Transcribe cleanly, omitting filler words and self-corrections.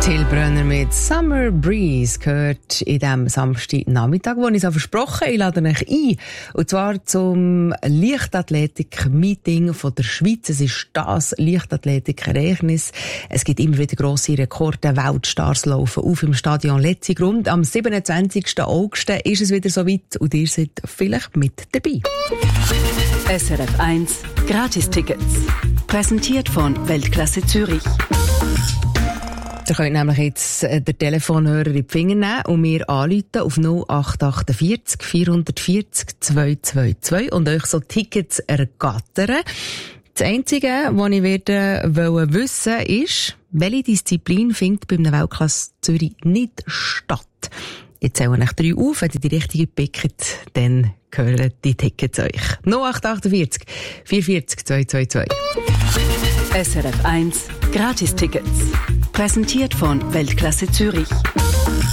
Till Brönner mit Summer Breeze gehört in diesem Samstagnachmittag, wo ich es versprochen habe. Ich lade euch ein. Und zwar zum Leichtathletik-Meeting von der Schweiz. Es ist das Leichtathletik-Ereignis. Es gibt immer wieder grosse Rekorde. Weltstars laufen auf im Stadion Letzigrund. Am 27. August ist es wieder soweit und ihr seid vielleicht mit dabei. SRF 1 Gratistickets. Präsentiert von Weltklasse Zürich. Ihr könnt nämlich jetzt den Telefonhörer in die Finger nehmen und mir anrufen auf 0848 440 222 und euch so Tickets ergattern. Das Einzige, was ich wissen wollte, ist, welche Disziplin findet bei einem Weltklasse Zürich nicht statt. Ich zähle euch 3 auf, wenn ihr die richtige pickt, dann gehören die Tickets euch. 0848 440 222. SRF 1 Gratistickets. Präsentiert von Weltklasse Zürich.